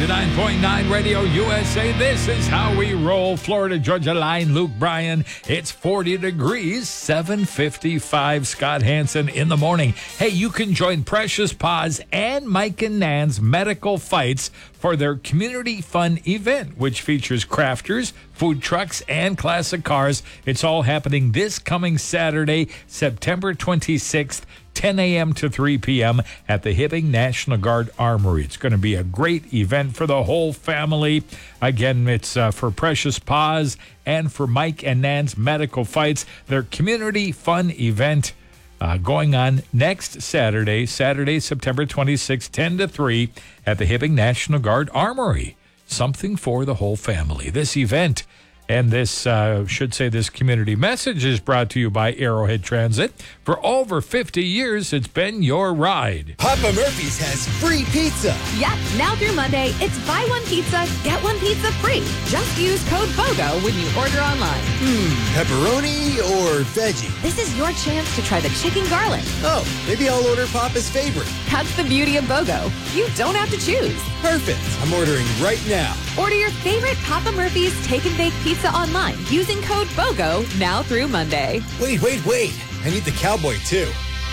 99.9 Radio USA. This is how we roll. Florida Georgia Line, Luke Bryan. It's 40 degrees, 7:55. Scott Hansen in the morning. Hey, you can join Precious Paws and Mike and Nan's Medical Fights for their community fun event, which features crafters, food trucks, and classic cars. It's all happening this coming Saturday, September 26th. 10 a.m. to 3 p.m. at the Hibbing National Guard Armory. It's going to be a great event for the whole family. Again, it's for Precious Paws and for Mike and Nan's Medical Fights, their community fun event going on next Saturday, September 26th, 10 to 3 at the Hibbing National Guard Armory. Something for the whole family. This event and this community message is brought to you by Arrowhead Transit. For over 50 years, it's been your ride. Papa Murphy's has free pizza. Yep, now through Monday, it's buy one pizza, get one pizza free. Just use code BOGO when you order online. Pepperoni or veggie? This is your chance to try the chicken garlic. Oh, maybe I'll order Papa's favorite. That's the beauty of BOGO. You don't have to choose. Perfect. I'm ordering right now. Order your favorite Papa Murphy's Take and Bake Pizza online using code BOGO now through Monday. Wait. I need the cowboy, too.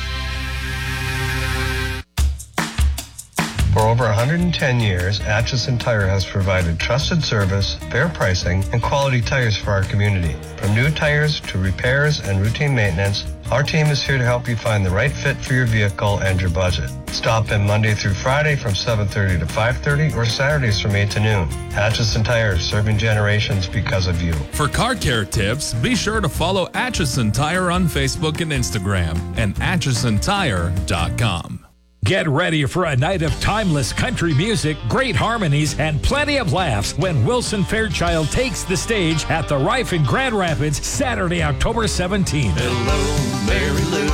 For over 110 years, Atchison Tire has provided trusted service, fair pricing, and quality tires for our community. From new tires to repairs and routine maintenance, our team is here to help you find the right fit for your vehicle and your budget. Stop in Monday through Friday from 7:30 to 5:30 or Saturdays from 8 to noon. Atchison Tire, serving generations because of you. For car care tips, be sure to follow Atchison Tire on Facebook and Instagram and AtchisonTire.com. Get ready for a night of timeless country music, great harmonies, and plenty of laughs when Wilson Fairchild takes the stage at the Rife in Grand Rapids, Saturday, October 17th. Hello, Mary Lou.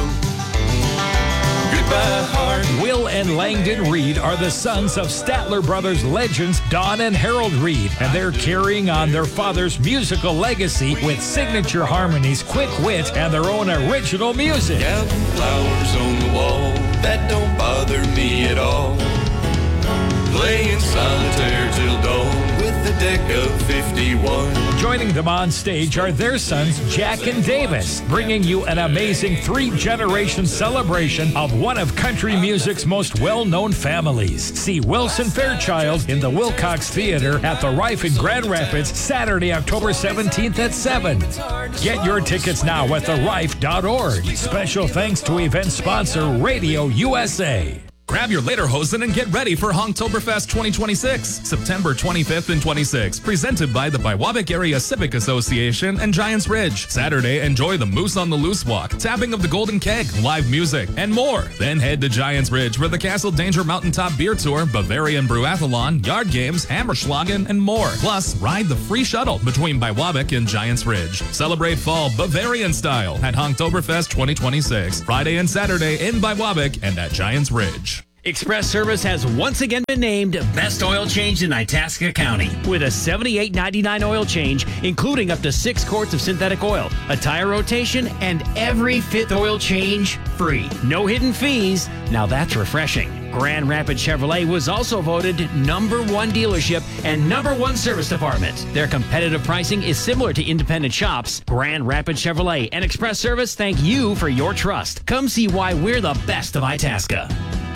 Goodbye, heart. Will and Langdon Reed are the sons of Statler Brothers legends Don and Harold Reed, and they're carrying on their father's musical legacy with signature harmonies, quick wit, and their own original music. Counting flowers on the wall, that don't bother me at all. Playing solitaire till dawn with the deck of 51. Joining them on stage are their sons, Jack and Davis, bringing you an amazing three-generation celebration of one of country music's most well-known families. See Wilson Fairchild in the Wilcox Theater at the Rife in Grand Rapids, Saturday, October 17th at 7. Get your tickets now at therife.org. Special thanks to event sponsor Radio USA. Grab your lederhosen and get ready for Honktoberfest 2026, September 25th and 26th, presented by the Biwabik Area Civic Association and Giants Ridge. Saturday, enjoy the Moose on the Loose walk, tapping of the Golden Keg, live music, and more. Then head to Giants Ridge for the Castle Danger Mountaintop Beer Tour, Bavarian Brewathlon, yard games, Hammerschlagen, and more. Plus, ride the free shuttle between Biwabik and Giants Ridge. Celebrate fall Bavarian style at Honktoberfest 2026, Friday and Saturday in Biwabik and at Giants Ridge. Express Service has once again been named Best Oil Change in Itasca County with a $78.99 oil change, including up to 6 quarts of synthetic oil, a tire rotation, and every 5th oil change free. No hidden fees. Now that's refreshing. Grand Rapids Chevrolet was also voted #1 dealership and #1 service department. Their competitive pricing is similar to independent shops. Grand Rapids Chevrolet and Express Service thank you for your trust. Come see why we're the best of Itasca.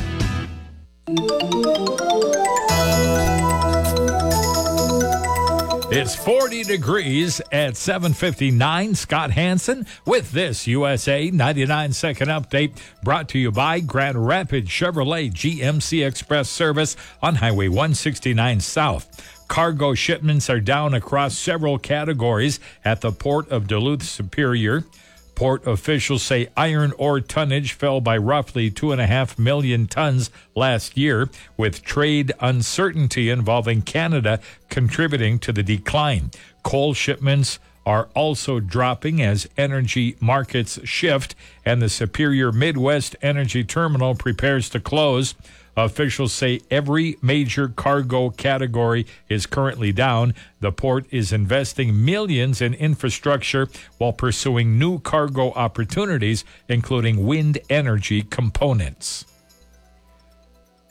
It's 40 degrees at 7:59. Scott Hansen with this USA 99-second update brought to you by Grand Rapids Chevrolet GMC Express Service on Highway 169 South. Cargo shipments are down across several categories at the Port of Duluth Superior. Port officials say iron ore tonnage fell by roughly 2.5 million tons last year, with trade uncertainty involving Canada contributing to the decline. Coal shipments are also dropping as energy markets shift, and the Superior Midwest Energy Terminal prepares to close. Officials say every major cargo category is currently down. The port is investing millions in infrastructure while pursuing new cargo opportunities, including wind energy components.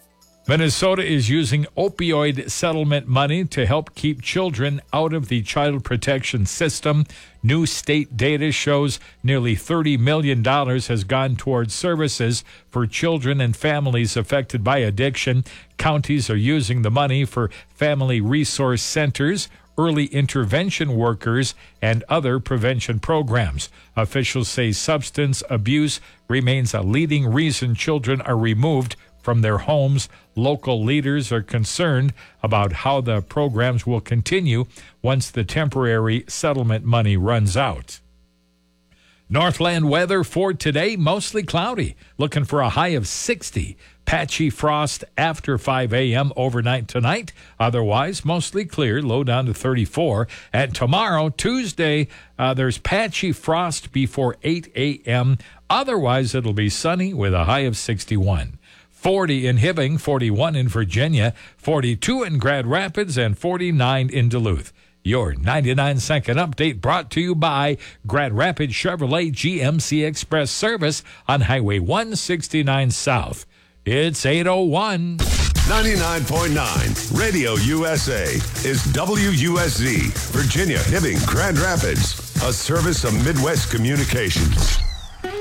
Minnesota is using opioid settlement money to help keep children out of the child protection system. New state data shows nearly $30 million has gone towards services for children and families affected by addiction. Counties are using the money for family resource centers, early intervention workers, and other prevention programs. Officials say substance abuse remains a leading reason children are removed from their homes. Local leaders are concerned about how the programs will continue once the temporary settlement money runs out. Northland weather for today, mostly cloudy. Looking for a high of 60. Patchy frost after 5 a.m. overnight tonight. Otherwise, mostly clear, low down to 34. And tomorrow, Tuesday, there's patchy frost before 8 a.m. Otherwise, it'll be sunny with a high of 61. 40 in Hibbing, 41 in Virginia, 42 in Grand Rapids, and 49 in Duluth. Your 99-second update brought to you by Grand Rapids Chevrolet GMC Express Service on Highway 169 South. It's 8:01. 99.9 Radio USA is WUSZ, Virginia, Hibbing, Grand Rapids, a service of Midwest Communications.